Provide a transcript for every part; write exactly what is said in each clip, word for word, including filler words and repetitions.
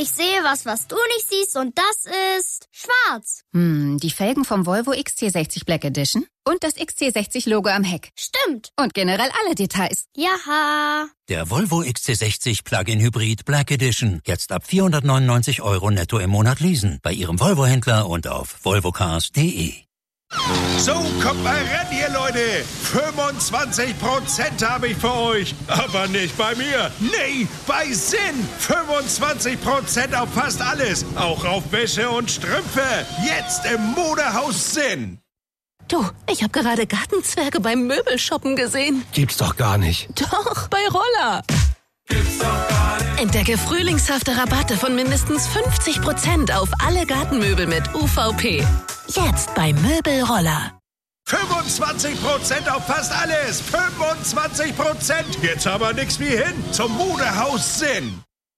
Ich sehe was, was du nicht siehst und das ist schwarz. Hm, die Felgen vom Volvo X C sechzig Black Edition und das X C sechzig Logo am Heck. Stimmt. Und generell alle Details. Jaha. Der Volvo X C sechzig Plug-in Hybrid Black Edition. Jetzt ab vierhundertneunundneunzig Euro netto im Monat leasen. Bei Ihrem Volvo-Händler und auf volvocars punkt de. So, kommt mal ran hier, Leute. fünfundzwanzig Prozent habe ich für euch. Aber nicht bei mir. Nee, bei Sinn. fünfundzwanzig Prozent auf fast alles. Auch auf Wäsche und Strümpfe. Jetzt im Modehaus Sinn. Du, ich habe gerade Gartenzwerge beim Möbelshoppen gesehen. Gibt's doch gar nicht. Doch, bei Roller. Gibt's doch gar nicht. Entdecke frühlingshafte Rabatte von mindestens fünfzig Prozent auf alle Gartenmöbel mit U V P. Jetzt bei Möbelroller. fünfundzwanzig Prozent auf fast alles. fünfundzwanzig Prozent. Jetzt aber nix wie hin zum Modehaus Sinn.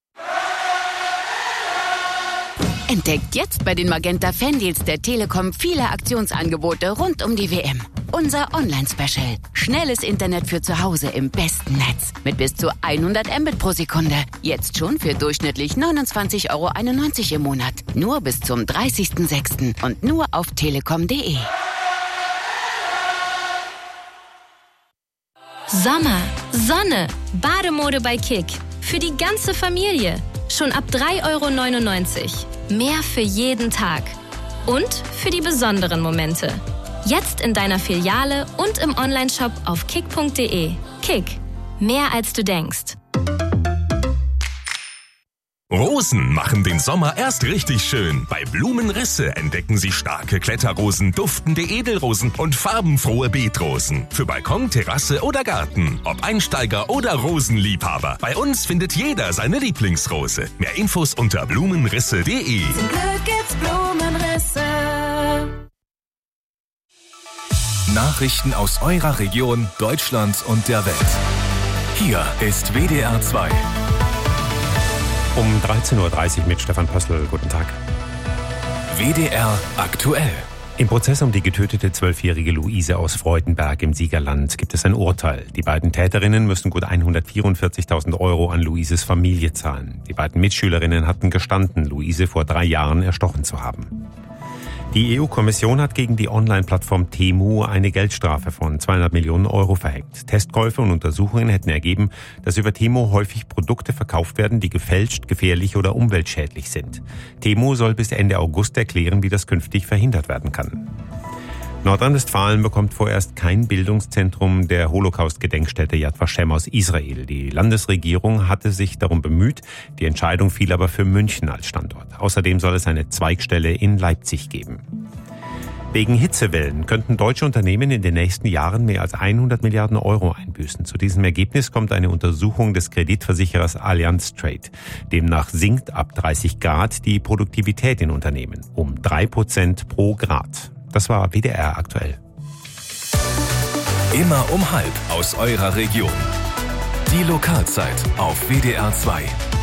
Entdeckt jetzt bei den Magenta Fandeals der Telekom viele Aktionsangebote rund um die W M. Unser Online-Special. Schnelles Internet für zu Hause im besten Netz. Mit bis zu hundert Mbit pro Sekunde. Jetzt schon für durchschnittlich neunundzwanzig Euro einundneunzig im Monat. Nur bis zum dreißigsten sechsten und nur auf telekom punkt de. Sommer, Sonne, Bademode bei Kick. Für die ganze Familie. Schon ab drei Euro neunundneunzig. Mehr für jeden Tag. Und für die besonderen Momente. Jetzt in deiner Filiale und im Onlineshop auf kick punkt de. Kick. Mehr als du denkst. Rosen machen den Sommer erst richtig schön. Bei Blumenrisse entdecken Sie starke Kletterrosen, duftende Edelrosen und farbenfrohe Beetrosen. Für Balkon, Terrasse oder Garten. Ob Einsteiger oder Rosenliebhaber. Bei uns findet jeder seine Lieblingsrose. Mehr Infos unter blumenrisse punkt de. Zum Glück gibt's Blumenrisse. Nachrichten aus eurer Region, Deutschland und der Welt. Hier ist W D R zwei. Um dreizehn Uhr dreißig mit Stefan Pössl. Guten Tag. W D R aktuell. Im Prozess um die getötete zwölfjährige Luise aus Freudenberg im Siegerland gibt es ein Urteil. Die beiden Täterinnen müssen gut hundertvierundvierzigtausend Euro an Luises Familie zahlen. Die beiden Mitschülerinnen hatten gestanden, Luise vor drei Jahren erstochen zu haben. Die E U-Kommission hat gegen die Online-Plattform Temu eine Geldstrafe von zweihundert Millionen Euro verhängt. Testkäufe und Untersuchungen hätten ergeben, dass über Temu häufig Produkte verkauft werden, die gefälscht, gefährlich oder umweltschädlich sind. Temu soll bis Ende August erklären, wie das künftig verhindert werden kann. Nordrhein-Westfalen bekommt vorerst kein Bildungszentrum der Holocaust-Gedenkstätte Yad Vashem aus Israel. Die Landesregierung hatte sich darum bemüht, die Entscheidung fiel aber für München als Standort. Außerdem soll es eine Zweigstelle in Leipzig geben. Wegen Hitzewellen könnten deutsche Unternehmen in den nächsten Jahren mehr als hundert Milliarden Euro einbüßen. Zu diesem Ergebnis kommt eine Untersuchung des Kreditversicherers Allianz Trade. Demnach sinkt ab dreißig Grad die Produktivität in Unternehmen um drei Prozent pro Grad. Das war W D R aktuell. Immer um halb aus eurer Region. Die Lokalzeit auf W D R zwei.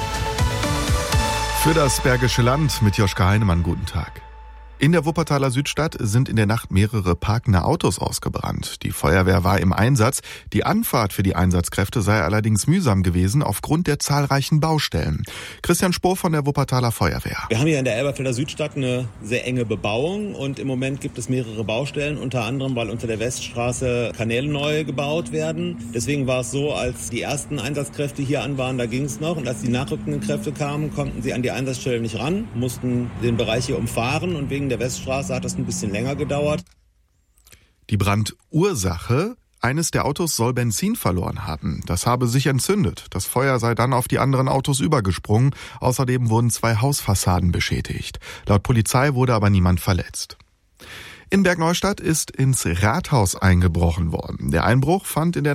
Für das Bergische Land mit Joschka Heinemann, guten Tag. In der Wuppertaler Südstadt sind in der Nacht mehrere parkende Autos ausgebrannt. Die Feuerwehr war im Einsatz. Die Anfahrt für die Einsatzkräfte sei allerdings mühsam gewesen aufgrund der zahlreichen Baustellen. Christian Spohr von der Wuppertaler Feuerwehr. Wir haben hier in der Elberfelder Südstadt eine sehr enge Bebauung und im Moment gibt es mehrere Baustellen, unter anderem, weil unter der Weststraße Kanäle neu gebaut werden. Deswegen war es so, als die ersten Einsatzkräfte hier an waren, da ging es noch. Und als die nachrückenden Kräfte kamen, konnten sie an die Einsatzstelle nicht ran, mussten den Bereich hier umfahren und wegen der Weststraße hat das ein bisschen länger gedauert. Die Brandursache: eines der Autos soll Benzin verloren haben. Das habe sich entzündet. Das Feuer sei dann auf die anderen Autos übergesprungen. Außerdem wurden zwei Hausfassaden beschädigt. Laut Polizei wurde aber niemand verletzt. In Bergneustadt ist ins Rathaus eingebrochen worden. Der Einbruch fand in der